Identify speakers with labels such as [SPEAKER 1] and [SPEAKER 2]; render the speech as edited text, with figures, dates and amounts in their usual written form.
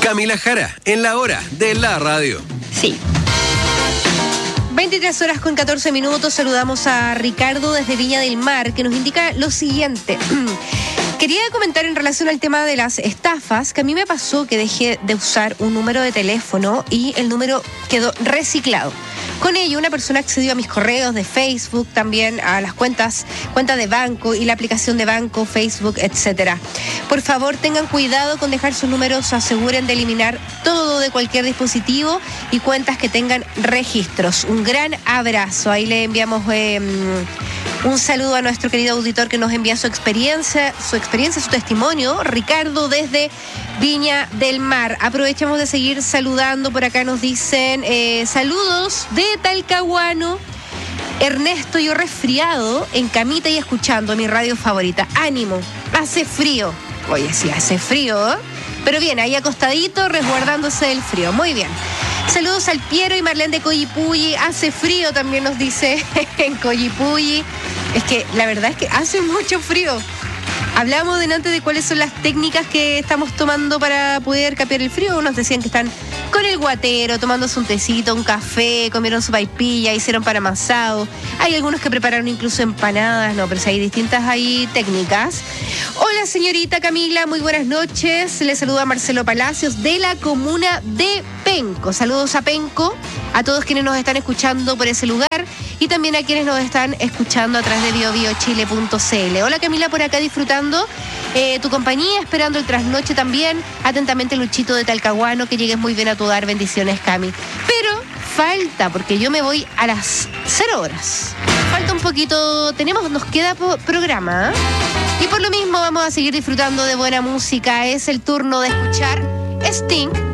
[SPEAKER 1] Camila Jara, en la hora de la radio.
[SPEAKER 2] Sí. 23:14. Saludamos a Ricardo desde Viña del Mar, que nos indica lo siguiente. Quería comentar en relación al tema de las estafas, que a mí me pasó que dejé de usar un número de teléfono y el número quedó reciclado. Con ello, una persona accedió a mis correos de Facebook, también a las cuentas de banco y la aplicación de banco, Facebook, etcétera. Por favor, tengan cuidado con dejar sus números, aseguren de eliminar todo de cualquier dispositivo y cuentas que tengan registros. Un gran abrazo. Ahí le enviamos un saludo a nuestro querido auditor que nos envía su experiencia, su testimonio, Ricardo desde Viña del Mar. Aprovechamos de seguir saludando. Por acá nos dicen saludos de Talcahuano. Ernesto, yo resfriado en camita y escuchando mi radio favorita. Ánimo, hace frío. Oye, sí, hace frío, ¿eh? Pero bien, ahí acostadito, resguardándose del frío. Muy bien. Saludos al Piero y Marlene de Coyipulli. Hace frío, también nos dice en Coyipulli. Es que la verdad es que hace mucho frío. Hablamos delante de cuáles son las técnicas que estamos tomando para poder capear el frío. Unos decían que están con el guatero, tomándose un tecito, un café, comieron su paipilla, hicieron pan amasado. Hay algunos que prepararon incluso empanadas, no, pero sí hay distintas técnicas. Hola señorita Camila, muy buenas noches. Le saluda Marcelo Palacios de la comuna de Penco. Saludos a Penco, a todos quienes nos están escuchando por ese lugar y también a quienes nos están escuchando a través de biobiochile.cl. Hola Camila, por acá disfrutando tu compañía, esperando el trasnoche también. Atentamente Luchito de Talcahuano, que llegues muy bien a tu hogar. Bendiciones, Cami. Pero falta, porque yo me voy a las 0 horas. Falta un poquito, nos queda programa, ¿eh? Y por lo mismo vamos a seguir disfrutando de buena música. Es el turno de escuchar Sting